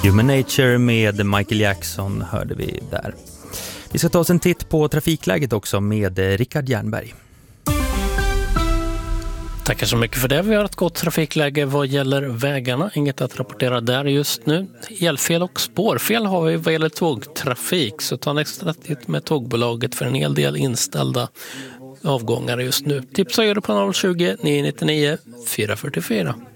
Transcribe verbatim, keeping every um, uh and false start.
Human Nature med Michael Jackson hörde vi där. Vi ska ta oss en titt på trafikläget också med Rickard Jernberg. Tackar så mycket för det. Vi har ett gott trafikläge vad gäller vägarna. Inget att rapportera där just nu. Elfel och spårfel har vi vad gäller tågtrafik. Så ta en extra titt med tågbolaget för en hel del inställda avgångar just nu. Tipsa gör det på noll tjugo, nio nio nio, fyra fyra fyra.